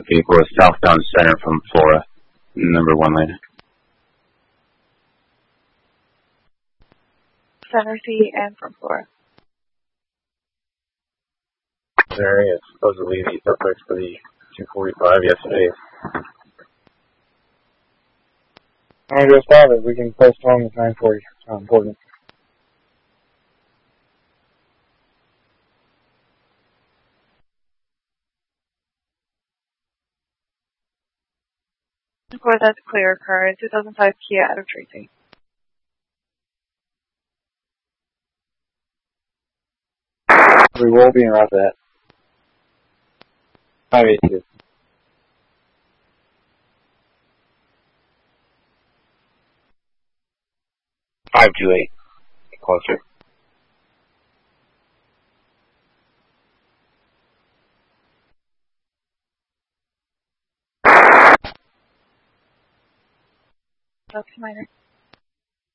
vehicle is southbound center from Flora, number 1 lane. Center C and from Flora. Area is supposedly the suspects for the 245 yesterday. I'm going to go stop it. We can postpone the 940. It's not important. Of course, that's a clear car. 2005 Kia out of Tracy. We will be in route to that. 582. Closer. That's minor.